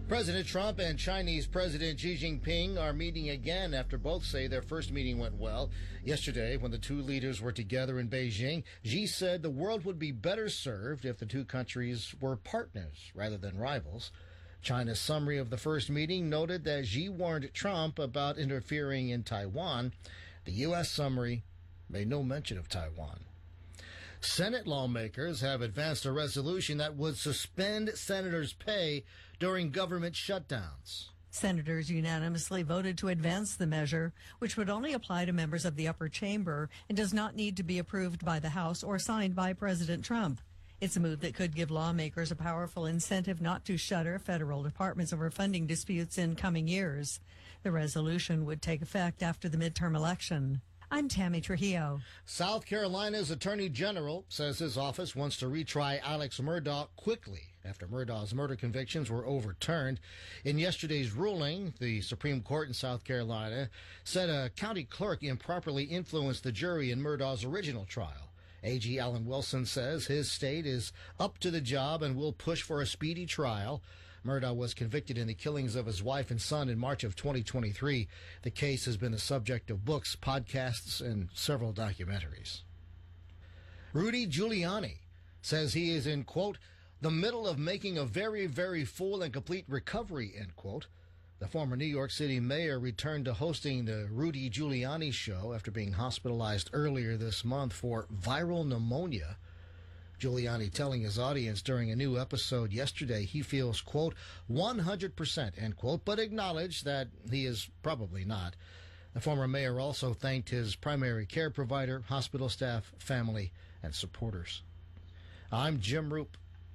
President Trump and Chinese President Xi Jinping are meeting again after both say their first meeting went well. Yesterday, when the two leaders were together in Beijing, Xi said the world would be better served if the two countries were partners rather than rivals. China's summary of the first meeting noted that Xi warned Trump about interfering in Taiwan. The U.S. summary made no mention of Taiwan. Senate lawmakers have advanced a resolution that would suspend senators' pay during government shutdowns. Senators unanimously voted to advance the measure, which would only apply to members of the upper chamber and does not need to be approved by the House or signed by President Trump. It's a move that could give lawmakers a powerful incentive not to shutter federal departments over funding disputes in coming years. The resolution would take effect after the midterm election. I'm Tammy Trujillo. South Carolina's Attorney General says his office wants to retry Alex Murdaugh quickly after Murdaugh's murder convictions were overturned. In yesterday's ruling, the Supreme Court in South Carolina said a county clerk improperly influenced the jury in Murdaugh's original trial. AG Alan Wilson says his state is up to the job and will push for a speedy trial. Murdaugh was convicted in the killings of his wife and son in March of 2023. The case has been the subject of books, podcasts, and several documentaries. Rudy Giuliani says he is in, quote, the middle of making a very, very full and complete recovery, end quote. The former New York City mayor returned to hosting the Rudy Giuliani show after being hospitalized earlier this month for viral pneumonia. Giuliani telling his audience during a new episode yesterday he feels, quote, 100%, end quote, but acknowledged that he is probably not. The former mayor also thanked his primary care provider, hospital staff, family, and supporters. I'm Jim Roop.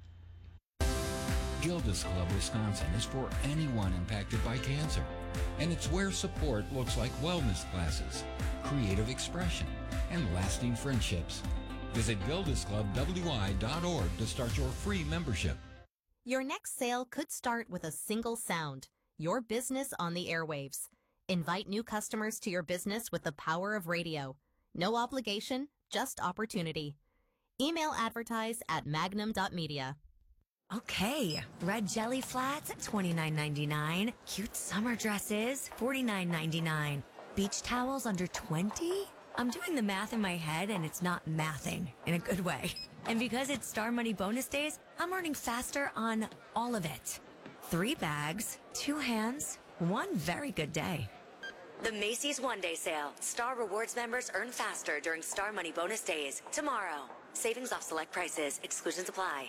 Gilda's Club Wisconsin is for anyone impacted by cancer, and it's where support looks like wellness classes, creative expression, and lasting friendships. Visit gildasclubwi.org to start your free membership. Your next sale could start with a single sound, your business on the airwaves. Invite new customers to your business with the power of radio. No obligation, just opportunity. Email advertise at magnum.media. Okay, red jelly flats, $29.99. Cute summer dresses, $49.99. Beach towels under $20? I'm doing the math in my head and it's not mathing in a good way. And because it's Star Money bonus days, I'm earning faster on all of it. 3 bags, 2 hands, 1 very good day. The Macy's One Day Sale. Star Rewards members earn faster during Star Money bonus days. Tomorrow. Savings off select prices. Exclusions apply.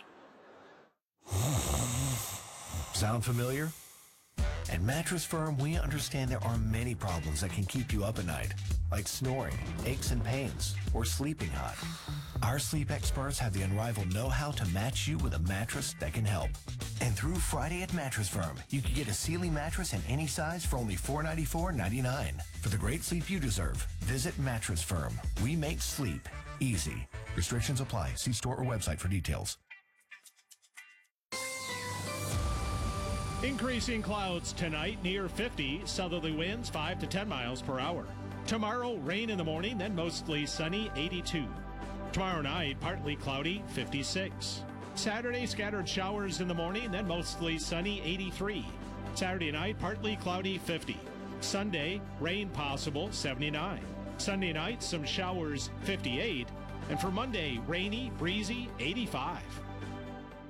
Sound familiar? At Mattress Firm, we understand there are many problems that can keep you up at night, like snoring, aches and pains, or sleeping hot. Our sleep experts have the unrivaled know-how to match you with a mattress that can help. And through Friday at Mattress Firm, you can get a Sealy mattress in any size for only $494.99. For the great sleep you deserve, visit Mattress Firm. We make sleep easy. Restrictions apply. See store or website for details. Increasing clouds tonight near 50, southerly winds 5 to 10 miles per hour. Tomorrow, rain in the morning, then mostly sunny, 82. Tomorrow night, partly cloudy, 56. Saturday, scattered showers in the morning, then mostly sunny, 83. Saturday night, partly cloudy, 50. Sunday, rain possible, 79. Sunday night, some showers, 58. And for Monday, rainy, breezy, 85.